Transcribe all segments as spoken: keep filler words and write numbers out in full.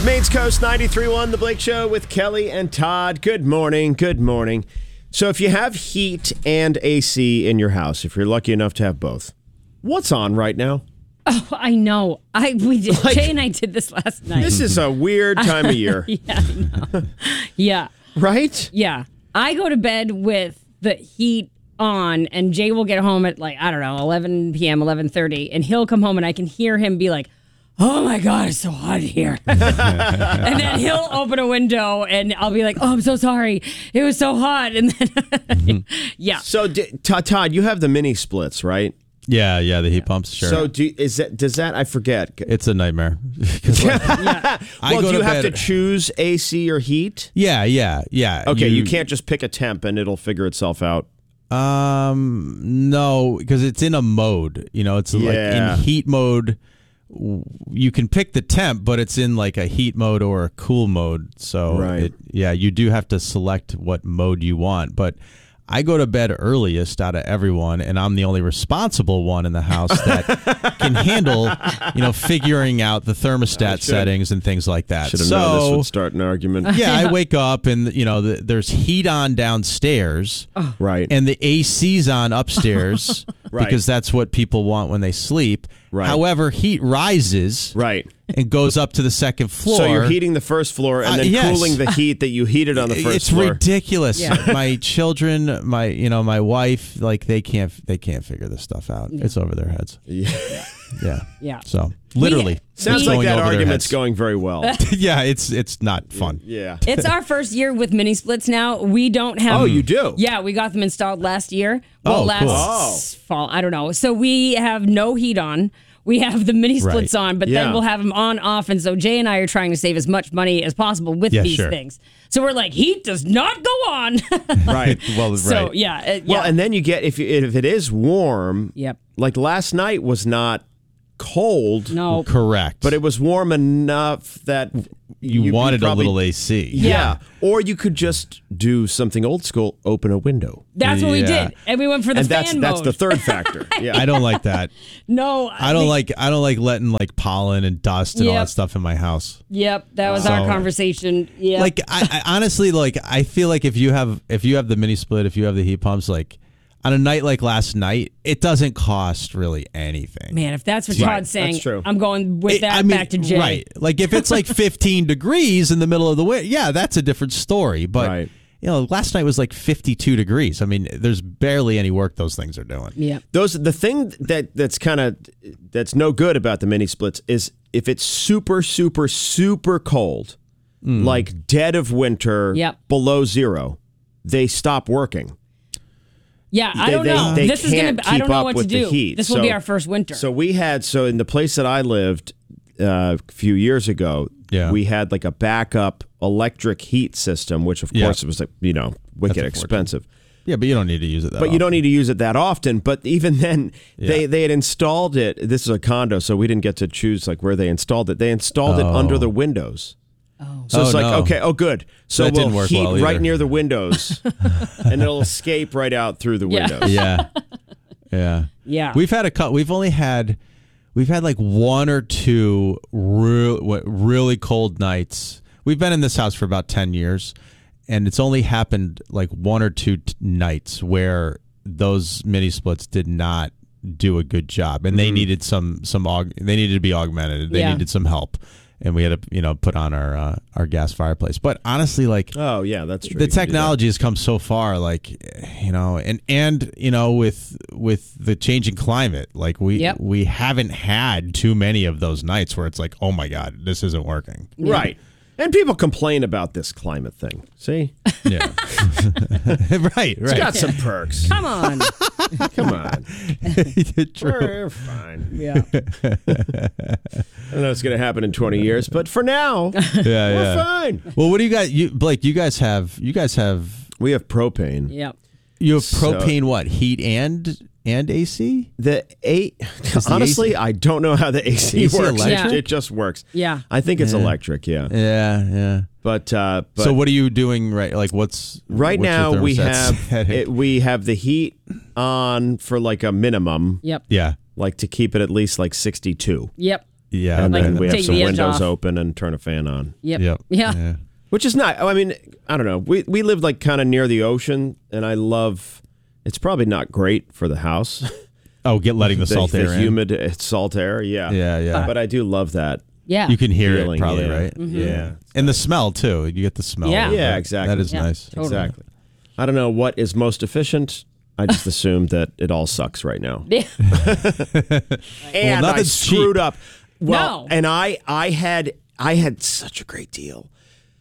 Maine's Coast ninety-three point one, The Blake Show with Kelly and Todd. Good morning. Good morning. So if you have heat and A C in your house, if you're lucky enough to have both, what's on right now? Oh, I know. I we did. Like, Jay and I did this last night. This is a weird time of year. yeah, I know. Yeah. Right? Yeah. I go to bed with the heat on, and Jay will get home at like, I don't know, eleven p.m., eleven thirty, and he'll come home and I can hear him be like, oh my God, it's so hot in here. And then he'll open a window and I'll be like, oh, I'm so sorry. It was so hot. And then, mm-hmm. yeah. So, d- Todd, you have the mini splits, right? Yeah, yeah, the heat pumps, sure. So, do, is that, does that, I forget. It's a nightmare. Like, yeah. I well, go do you to have bed- to choose A C or heat? Yeah, yeah, yeah. Okay, you, you can't just pick a temp and it'll figure itself out. Um, no, because it's in a mode. You know, it's Yeah. like in heat mode. You can pick the temp, but it's in like a heat mode or a cool mode. So, Right. it, yeah, you do have to select what mode you want. But I go to bed earliest out of everyone, and I'm the only responsible one in the house that can handle, you know, figuring out the thermostat settings and things like that. Should have so, known this would start an argument. yeah, I wake up and, you know, the, there's heat on downstairs. Right. And the A C's on upstairs Right. because that's what people want when they sleep. Right. However, heat rises Right. and goes up to the second floor. So you're heating the first floor and Uh, then yes. cooling the heat that you heated on the first it's floor. ridiculous. Yeah. My children, my you know, my wife, like they can't they can't figure this stuff out. It's over their heads. Yeah. Yeah. Yeah. So literally, Sounds it's like going that over their argument's heads. going very well. Yeah, it's it's not fun. Yeah. It's our first year with mini splits now. We don't have. Oh, you do? Yeah, we got them installed last year. Well, Oh, last cool. Oh. fall. I don't know. So we have no heat on. We have the mini splits Right. on, but Yeah. then we'll have them on off. And so Jay and I are trying to save as much money as possible with Yeah, these sure. things. So we're like, heat does not go on. Right. Well, So right. yeah, uh, yeah. Well, and then you get, if, you, if it is warm, Yep. like last night was not cold, no. Correct. but it was warm enough that you, you wanted probably- a little A C. Yeah. Yeah. Or you could just do something old school, open a window. That's what we Yeah. did, and we went for the And fan that's mode. that's the third factor. Yeah. I don't like that. no, I don't like I don't like letting like pollen and dust and all Yep. that stuff in my house. Yep, that was our So- conversation. Yeah, Like I, I honestly like I feel like if you have if you have the mini split, if you have the heat pumps, like on a night like last night, it doesn't cost really anything. man, if that's what Right, Todd's saying, that's true. I'm going with It- that I mean, back to Jay. Right. Like if it's like fifteen degrees in the middle of the winter, yeah, that's a different story. But Right. you know, last night was like fifty-two degrees. I mean, there's barely any work those things are doing. Yeah. Those the thing that that's kind of that's no good about the mini splits is if it's super super super cold, like dead of winter, Yep. below zero, they stop working. Yeah, I They- don't they- know. they this is gonna. can't Be, I keep don't know up what to with the do. heat. This will be So- our first winter. So we had so in the place that I lived uh, a few years ago, Yeah. we had like a backup electric heat system, which of Yeah. course was like you know wicked That's expensive. Yeah, but you don't need to use it that But you often. don't need to use it that often. But even then, they, Yeah. they had installed it. This is a condo, so we didn't get to choose like where they installed it. They installed it Oh. under the windows. oh. So it's Oh, like, no. okay, oh, good. So That we'll didn't work heat well right either. near the windows, and it'll escape right out through the Yeah. windows. Yeah. Yeah. Yeah. We've had a cut. We've only had, we've had like one or two real, what, really cold nights. We've been in this house for about ten years, and it's only happened like one or two t- nights where those mini splits did not do a good job, and they needed some some aug- they needed to be augmented. They Yeah. needed some help, and we had to you know put on our uh, our gas fireplace. But honestly, like. Oh yeah, that's true. The You can do that. technology has come so far, like you know, and and you know, with with the changing climate, like we Yep. we haven't had too many of those nights where it's like, oh my god, this isn't working. Right. And people complain about this climate thing. See? Yeah, right, right. It's got some perks. Come on. Come on. True. We're fine. Yeah. I don't know what's going to happen in twenty years, but for now, Yeah, we're yeah. fine. Well, what do you guys, you Blake? You guys have you guys have We have propane. Yep. you have So- propane, what heat and and A C? The A, the honestly, I don't know how the A C A C works. It, electric? it just works. Yeah. I think it's electric, yeah. Yeah, yeah. But, uh, but so what are you doing right? Like what's right what's your now we thermostat have setting? it, we have the heat on for like a minimum, Yep. yeah. like to keep it at least like sixty-two. Yep. Yeah. and Like, then we have take some the edge windows off. open and turn a fan on. Yep. Yep. Yeah. Which is not, I mean, I don't know. We we live like kind of near the ocean, and I love, it's probably not great for the house. Oh, get letting the, the, salt the air in. humid uh, salt air, yeah. Yeah, yeah. But I do love that. Yeah. You can hear feeling, it probably, yeah. right? Mm-hmm. Yeah. And the smell too. You get the smell. Yeah. of it. Yeah, exactly. That is Yeah. nice. Totally. Exactly. I don't know what is most efficient. I just assume that it all sucks right now. Yeah. And I nothing's screwed cheap. up. Well, No. and I I had I had such a great deal.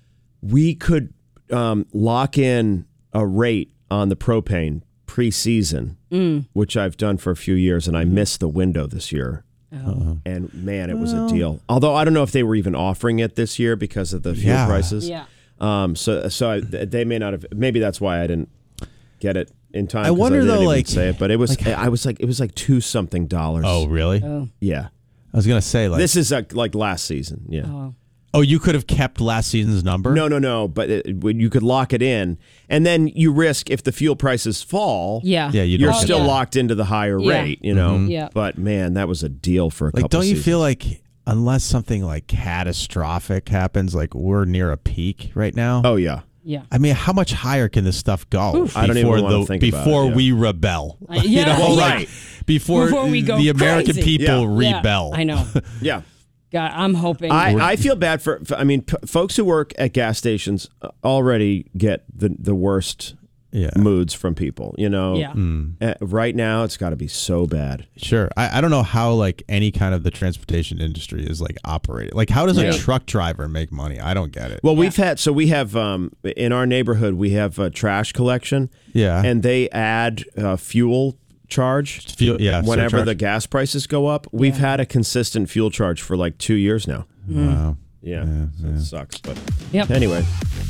We could um, lock in a rate on the propane pre-season, Mm. which I've done for a few years, and I missed the window this year. Oh. And man, it was a deal. Although I don't know if they were even offering it this year because of the fuel Yeah. prices. Yeah. Um. So so I, they may not have. Maybe that's why I didn't get it in time. I 'cause wonder, didn't though, even like- say it, but it was. I was like, it was like two something dollars. Oh, really? Oh. yeah. I was gonna say like This is uh like last season. Yeah. Oh. Oh, you could have kept last season's number? No, no, no. But it, when you could lock it in, and then you risk if the fuel prices fall. Yeah. Yeah, you You're don't. still yeah. locked into the higher Yeah. rate, you know. Mm-hmm. Yeah. But man, that was a deal for a Like, couple. don't you seasons. feel like unless something like catastrophic happens, like we're near a peak right now? Oh yeah. Yeah. I mean, how much higher can this stuff go I don't even before wanna the think about before it, yeah. we rebel? Uh, yeah, you know, well, like, right. Before, Before we go the American crazy. people Yeah. rebel. Yeah, I know. Yeah. God, I'm hoping. I, I feel bad for, for I mean, p- folks who work at gas stations already get the the worst Yeah. moods from people. You know. Yeah. Uh, right now, it's got to be so bad. Sure. I, I don't know how like any kind of the transportation industry is like operated. Like how does a Yeah. truck driver make money? I don't get it. Well, we've had so we have um, in our neighborhood we have a trash collection. Yeah. And they add uh, fuel charge. Fuel- yeah, Whenever surcharge. the gas prices go up, we've had a consistent fuel charge for like two years now. Wow. Yeah, so it sucks, but Yep. anyway.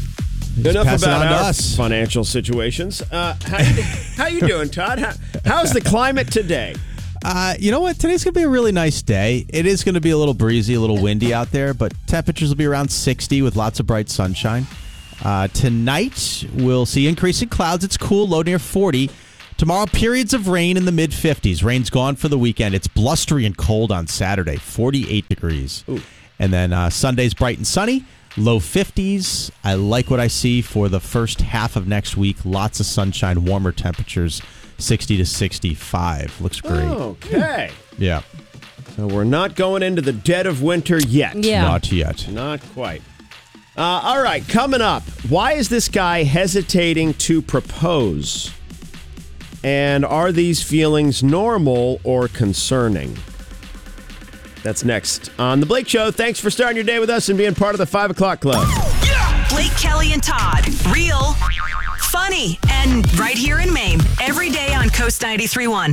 Enough pass it about on to our us. financial situations. Uh, how, you, how you doing, Todd? How, how's the climate today? Uh, you know what? Today's going to be a really nice day. It is going to be a little breezy, a little windy out there, but temperatures will be around sixty with lots of bright sunshine. Uh, tonight, we'll see increasing clouds. It's cool, low near forty. Tomorrow, periods of rain in the mid fifties. Rain's gone for the weekend. It's blustery and cold on Saturday, forty-eight degrees. Ooh. And then uh, Sunday's bright and sunny, low fifties. I like what I see for the first half of next week. Lots of sunshine, warmer temperatures, sixty to sixty-five. Looks great. Okay. Yeah, So we're not going into the dead of winter yet. Yeah. not yet. Not quite. Uh, all right, coming up. Why is this guy hesitating to propose? And are these feelings normal or concerning? That's next on The Blake Show. Thanks for starting your day with us and being part of the five o'clock Club. Blake, Kelly, and Todd. Real, funny, and right here in Maine. Every day on Coast ninety-three point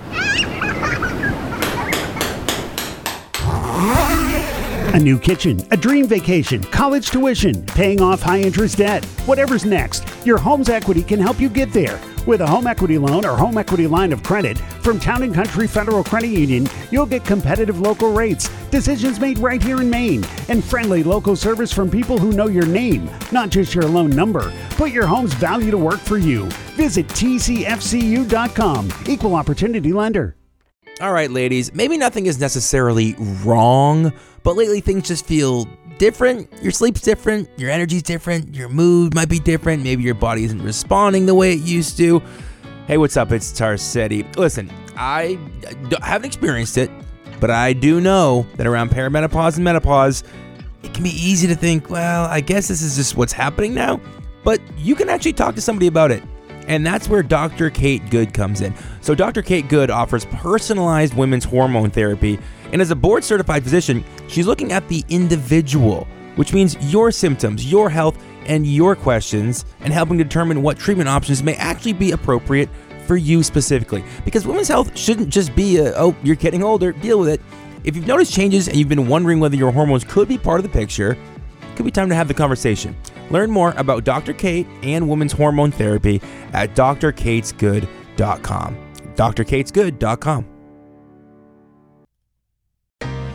one. A new kitchen, a dream vacation, college tuition, paying off high-interest debt. Whatever's next, your home's equity can help you get there. With a home equity loan or home equity line of credit from Town and Country Federal Credit Union, you'll get competitive local rates, decisions made right here in Maine, and friendly local service from people who know your name, not just your loan number. Put your home's value to work for you. Visit T C F C U dot com. Equal Opportunity Lender. All right, ladies, maybe nothing is necessarily wrong, but lately things just feel different. Your sleep's different, your energy's different, your mood might be different, maybe your body isn't responding the way it used to. Hey, what's up? It's Tar City. Listen, I d- haven't experienced it, but I do know that around perimenopause and menopause, it can be easy to think, well, I guess this is just what's happening now, but you can actually talk to somebody about it. And that's where Doctor Kate Good comes in. So Doctor Kate Good offers personalized women's hormone therapy. And as a board-certified physician, she's looking at the individual, which means your symptoms, your health, and your questions, and helping determine what treatment options may actually be appropriate for you specifically. Because women's health shouldn't just be a, oh, you're getting older, deal with it. If you've noticed changes and you've been wondering whether your hormones could be part of the picture, it could be time to have the conversation. Learn more about Doctor Kate and women's hormone therapy at D R kates good dot com. D R kates good dot com.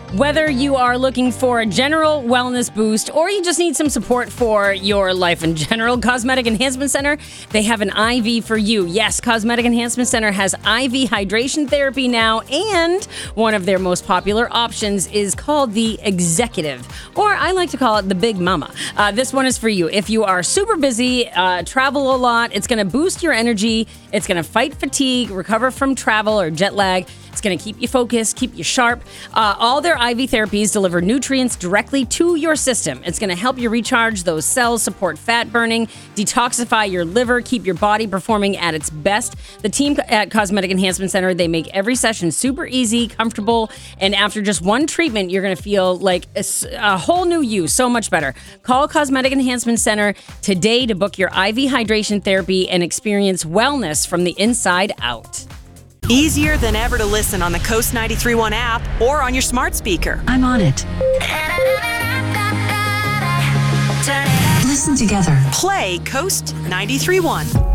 Whether you are looking for a general wellness boost or you just need some support for your life in general, Cosmetic Enhancement Center, they have an I V for you. Yes, Cosmetic Enhancement Center has I V hydration therapy now, and one of their most popular options is called the Executive, or I like to call it the Big Mama. Uh, this one is for you. If you are super busy, uh, travel a lot, it's going to boost your energy, it's going to fight fatigue, recover from travel or jet lag. It's going to keep you focused, keep you sharp. Uh, all their I V therapies deliver nutrients directly to your system. It's going to help you recharge those cells, support fat burning, detoxify your liver, keep your body performing at its best. The team at Cosmetic Enhancement Center, they make every session super easy, comfortable, and after just one treatment, you're going to feel like a, a whole new you, so much better. Call Cosmetic Enhancement Center today to book your I V hydration therapy and experience wellness from the inside out. Easier than ever to listen on the Coast ninety-three point one app or on your smart speaker. I'm on it. Listen together. Play Coast ninety-three point one.